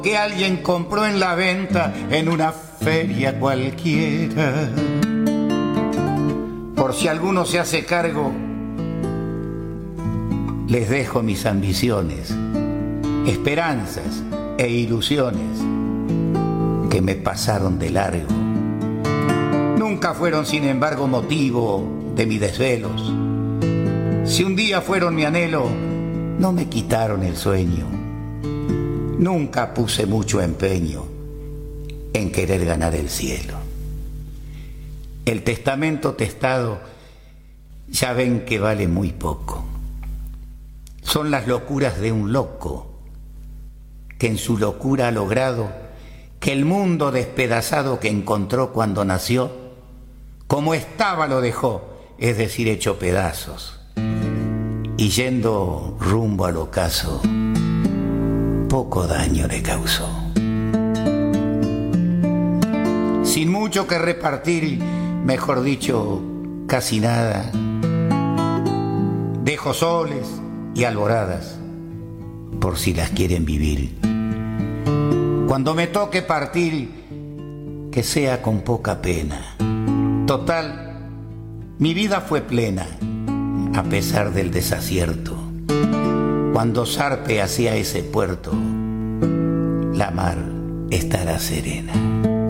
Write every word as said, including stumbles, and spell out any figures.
que alguien compró en la venta en una feria cualquiera. Por si alguno se hace cargo, les dejo mis ambiciones, esperanzas e ilusiones que me pasaron de largo. Nunca fueron, sin embargo, motivo de mis desvelos. Si un día fueron mi anhelo, no me quitaron el sueño. Nunca puse mucho empeño en querer ganar el cielo. El testamento testado ya ven que vale muy poco. Son las locuras de un loco que en su locura ha logrado que el mundo despedazado que encontró cuando nació, como estaba lo dejó, es decir, hecho pedazos. Y yendo rumbo al ocaso, poco daño le causó. Sin mucho que repartir, mejor dicho, casi nada, dejo soles y alboradas, por si las quieren vivir. Cuando me toque partir, que sea con poca pena. Total, mi vida fue plena, a pesar del desacierto. Cuando zarpe hacia ese puerto, la mar estará serena.